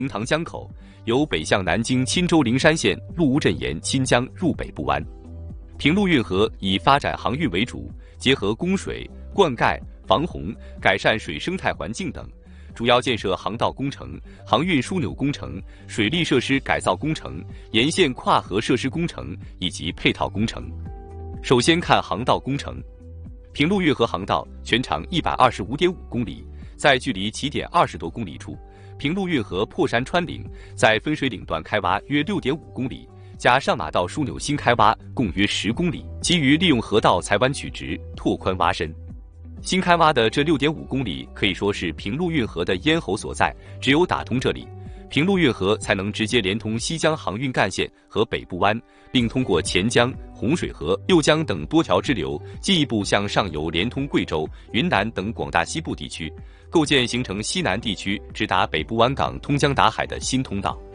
平塘江口，由北向南经钦州灵山县陆乌镇沿钦江入北部湾。平陆运河以发展航运为主，结合供水、灌溉、防洪、改善水生态环境等，主要建设航道工程、航运枢纽工程、水利设施改造工程、沿线跨河设施工程以及配套工程。首先看航道工程。平陆运河航道全长125.5公里，在距离起点20多公里处，平陆运河破山穿岭，在分水岭段开挖约6.5公里，加上马道枢纽新开挖共约10公里，其余利用河道裁弯取直，拓宽挖深。新开挖的这6.5公里可以说是平陆运河的咽喉所在，只有打通这里，平陆运河才能直接连通西江航运干线和北部湾，并通过钱江、洪水河、右江等多条支流，进一步向上游连通贵州、云南等广大西部地区，构建形成西南地区直达北部湾港通江达海的新通道。